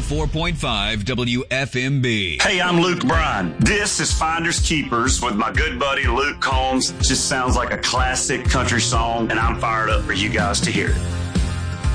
104.5 WFMB. Hey, I'm Luke Bryan. This is Finders Keepers with my good buddy Luke Combs. Just sounds like a classic country song, and I'm fired up for you guys to hear it.